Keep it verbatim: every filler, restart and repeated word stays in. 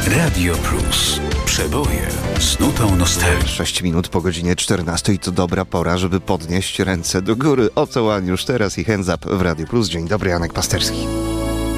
Radio Plus. Przeboje z nutą nostalgii. sześć minut po godzinie czternastej to dobra pora, żeby podnieść ręce do góry. Oto One już teraz i Hands Up w Radio Plus. Dzień dobry, Janek Pasterski.